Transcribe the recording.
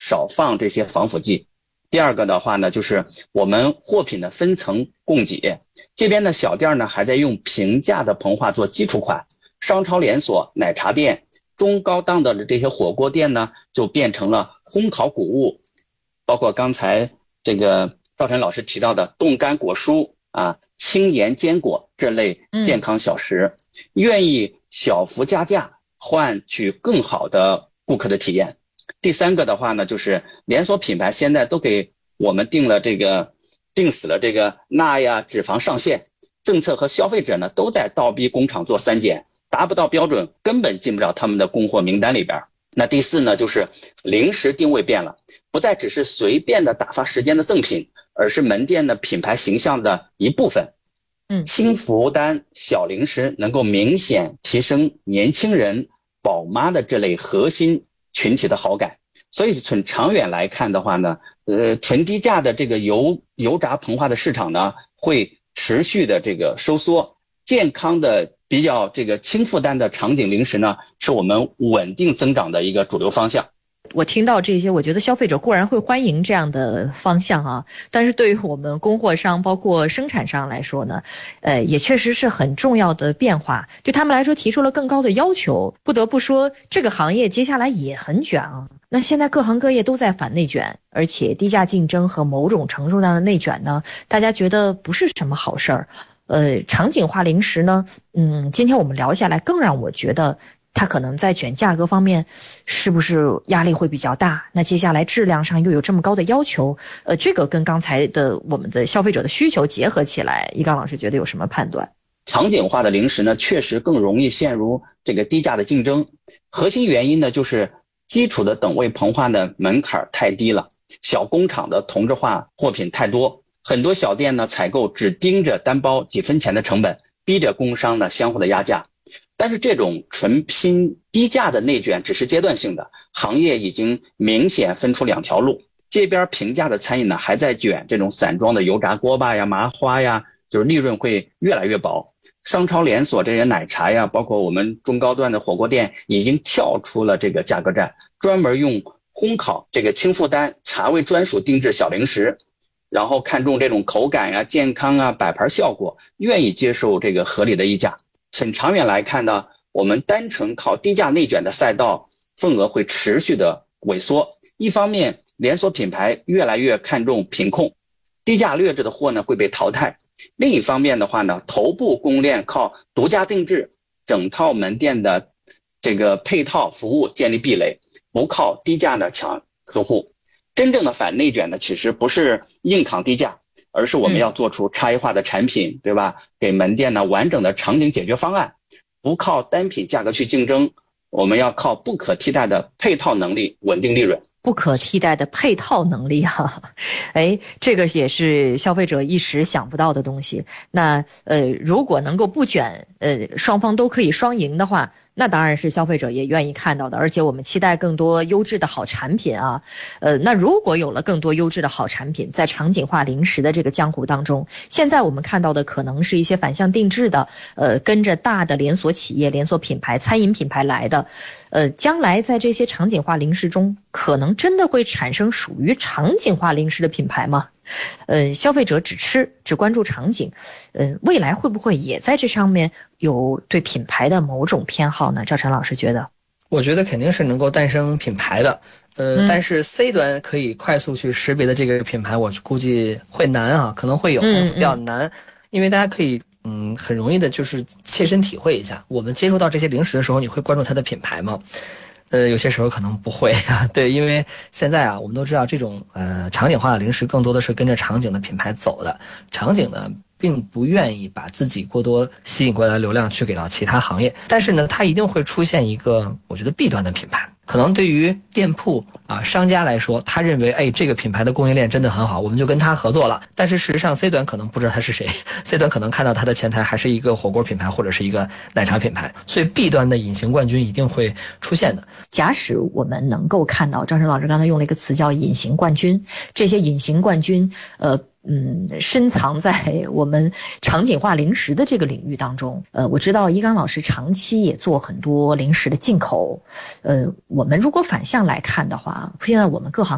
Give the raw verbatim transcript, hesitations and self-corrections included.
少放这些防腐剂。第二个的话呢，就是我们货品的分层供给，这边的小店呢还在用平价的膨化做基础款，商超连锁、奶茶店、中高档的这些火锅店呢，就变成了烘烤谷物，包括刚才这个赵晨老师提到的冻干果蔬啊、轻盐坚果这类健康小食，嗯、愿意小幅加价换取更好的顾客的体验。第三个的话呢，就是连锁品牌现在都给我们定了这个定死了这个钠呀、脂肪上限政策，和消费者呢都在倒逼工厂做三检，达不到标准根本进不了他们的供货名单里边。那第四呢，就是零食定位变了，不再只是随便的打发时间的赠品，而是门店的品牌形象的一部分。嗯，轻负担小零食能够明显提升年轻人、宝妈的这类核心群体的好感，所以从长远来看的话呢，呃，纯低价的这个油油炸膨化的市场呢，会持续的这个收缩。健康的比较这个轻负担的场景零食呢，是我们稳定增长的一个主流方向。 我听到这些，我觉得消费者固然会欢迎这样的方向啊，但是对于我们供货商包括生产商来说呢，呃，也确实是很重要的变化，对他们来说提出了更高的要求。不得不说，这个行业接下来也很卷啊。那现在各行各业都在反内卷，而且低价竞争和某种程度上的内卷呢，大家觉得不是什么好事儿。呃，场景化零食呢，嗯，今天我们聊下来，更让我觉得它可能在卷价格方面是不是压力会比较大？那接下来质量上又有这么高的要求，呃，这个跟刚才的我们的消费者的需求结合起来，一刚老师觉得有什么判断？ 场景化的零食呢，确实更容易陷入这个低价的竞争。核心原因呢，就是基础的等位膨化的门槛太低了，小工厂的同质化货品太多，很多小店呢采购只盯着单包几分钱的成本，逼着工商呢相互的压价。但是这种纯拼低价的内卷只是阶段性的，行业已经明显分出两条路。这边平价的餐饮呢还在卷这种散装的油炸锅巴呀、麻花呀，就是利润会越来越薄。商超连锁这些奶茶呀，包括我们中高端的火锅店，已经跳出了这个价格战，专门用烘烤这个轻负担茶味专属定制小零食，然后看重这种口感啊、健康啊、摆盘效果，愿意接受这个合理的溢价。很长远来看呢，我们单纯靠低价内卷的赛道份额会持续的萎缩。一方面，连锁品牌越来越看重品控，低价劣质的货呢会被淘汰。另一方面的话呢，头部供应链靠独家定制，整套门店的这个配套服务建立壁垒，不靠低价呢抢客户。真正的反内卷呢，其实不是硬扛低价，而是我们要做出差异化的产品，嗯、对吧？给门店呢完整的场景解决方案，不靠单品价格去竞争，我们要靠不可替代的配套能力稳定利润。 不可替代的配套能力啊，哎，这个也是消费者一时想不到的东西。那呃，如果能够不卷，呃，双方都可以双赢的话，那当然是消费者也愿意看到的。而且我们期待更多优质的好产品啊，呃，那如果有了更多优质的好产品，在场景化零食的这个江湖当中，现在我们看到的可能是一些反向定制的，呃，跟着大的连锁企业、连锁品牌、餐饮品牌来的。呃，将来在这些场景化零食中，可能真的会产生属于场景化零食的品牌吗？呃，消费者只吃只关注场景，呃，未来会不会也在这上面有对品牌的某种偏好呢？赵晨老师觉得， 我觉得肯定是能够诞生品牌的，呃，嗯、但是 C 端可以快速去识别的这个品牌，我估计会难啊，可能会有，但是比较难，嗯嗯因为大家可以。嗯，很容易的就是切身体会一下，我们接触到这些零食的时候，你会关注它的品牌吗？呃，有些时候可能不会啊。对，因为现在啊，我们都知道这种呃场景化的零食更多的是跟着场景的品牌走的，场景呢并不愿意把自己过多吸引过来的流量去给到其他行业，但是呢，它一定会出现一个我觉得弊端的品牌。可能对于店铺啊商家来说，他认为哎这个品牌的供应链真的很好，我们就跟他合作了。但是事实上 C 端可能不知道他是谁 ，C 端可能看到他的前台还是一个火锅品牌或者是一个奶茶品牌，所以 B 端的隐形冠军一定会出现的。 假使我们能够看到，张晨老师刚才用了一个词叫隐形冠军，这些隐形冠军，呃。嗯，深藏在我们场景化零食的这个领域当中。呃，我知道一刚老师长期也做很多零食的进口。呃，我们如果反向来看的话，现在我们各行